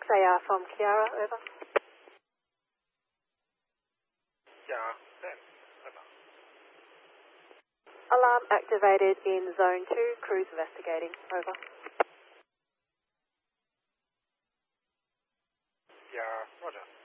They are from Kiara, over. Kiara, send, over. Alarm activated in Zone 2, crews investigating, over. Kiara, roger.